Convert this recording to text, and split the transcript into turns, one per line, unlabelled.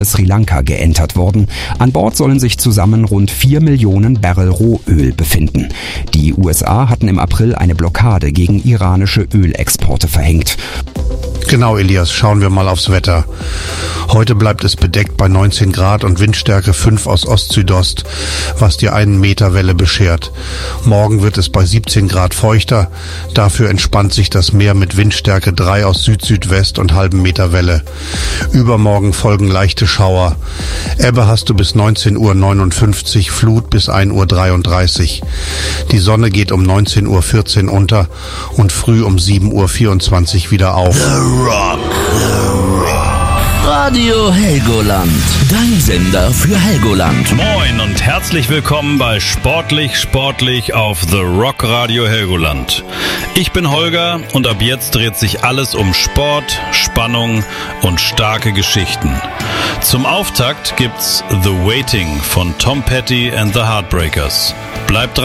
Sri Lanka geentert worden. An Bord sollen sich zusammen rund 4 Millionen Barrel Rohöl befinden. Die USA hatten im April eine Blockade gegen iranische Ölexporte verhängt.
Genau, Elias, schauen wir mal aufs Wetter. Heute bleibt es bedeckt bei 19 Grad und Windstärke 5 aus Ost-Südost, was dir 1 Meter Welle beschert. Morgen wird es bei 17 Grad feuchter, dafür entspannt sich das Meer mit Windstärke 3 aus Süd-Südwest und halben Meter Welle. Übermorgen folgen leichte Schauer. Ebbe hast du bis 19:59 Uhr, Flut bis 1:33 Uhr. Die Sonne geht um 19:14 Uhr unter und früh um 7:24 Uhr wieder auf.
The Rock. Radio Helgoland. Dein Sender für Helgoland.
Moin und herzlich willkommen bei Sportlich auf The Rock Radio Helgoland. Ich bin Holger und ab jetzt dreht sich alles um Sport, Spannung und starke Geschichten. Zum Auftakt gibt's The Waiting von Tom Petty and the Heartbreakers. Bleibt dran.